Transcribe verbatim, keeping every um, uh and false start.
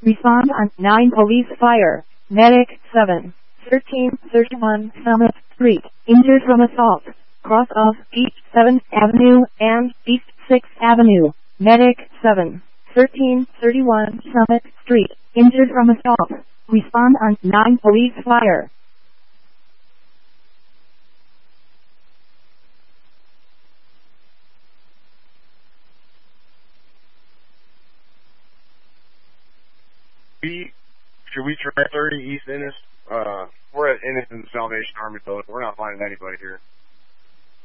Respond on nine police fire. Medic seven. thirteen thirty-one Summit Street. Injured from assault. Cross of East seventh Avenue and East sixth Avenue. Medic seven. thirteen thirty-one Summit Street. Injured from assault. Respond on nine police fire. We, should we try thirty East Ennis? Uh, we're at Ennis and the Salvation Army building. We're not finding anybody here.